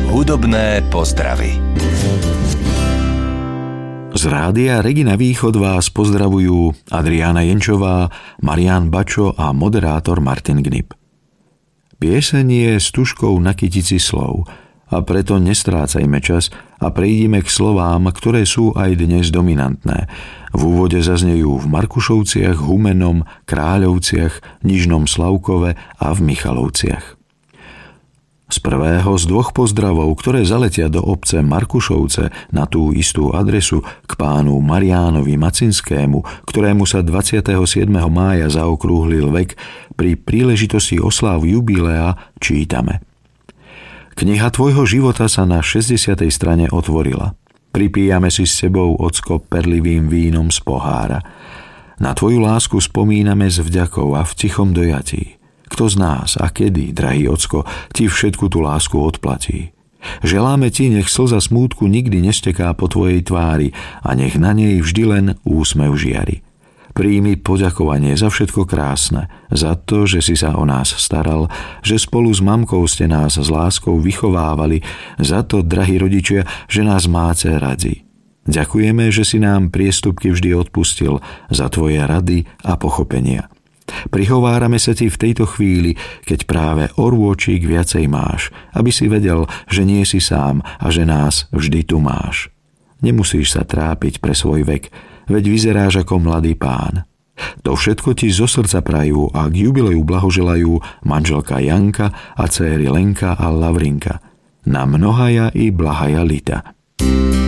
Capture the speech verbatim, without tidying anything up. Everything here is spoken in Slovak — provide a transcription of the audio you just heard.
Hudobné pozdravy. Z rádia Regina Východ vás pozdravujú Adriána Jenčová, Marián Bačo a moderátor Martin Gnip. Pieseň je stužkou na kytici slov a preto nestrácajme čas a prejdime k slovám, ktoré sú aj dnes dominantné. V úvode zaznejú v Markušovciach, Humennom, Kráľovciach, Nižnom Slavkove a v Michalovciach. Z prvého z dvoch pozdravov, ktoré zaletia do obce Markušovce na tú istú adresu k pánu Mariánovi Macinskému, ktorému sa dvadsiateho siedmeho mája zaokrúhlil vek, pri príležitosti osláv jubilea čítame. Kniha tvojho života sa na šesťdesiatej strane otvorila. Pripíjame si s sebou, ocko, perlivým vínom z pohára. Na tvoju lásku spomíname s vďakou a v tichom dojatí. Kto z nás a kedy, drahý ocko, ti všetku tú lásku odplatí? Želáme ti, nech slza smútku nikdy nesteká po tvojej tvári a nech na nej vždy len úsmev žiari. Príjmi poďakovanie za všetko krásne, za to, že si sa o nás staral, že spolu s mamkou ste nás s láskou vychovávali, za to, drahí rodičia, že nás máte radi. Ďakujeme, že si nám priestupky vždy odpustil, za tvoje rady a pochopenia. Prihovárame sa ti v tejto chvíli, keď práve orôčik viacej máš, aby si vedel, že nie si sám a že nás vždy tu máš. Nemusíš sa trápiť pre svoj vek, veď vyzeráš ako mladý pán. To všetko ti zo srdca prajú a k jubileu blahoželajú manželka Janka a dcéry Lenka a Lavrinka. Na mnohaja i blahaja lita.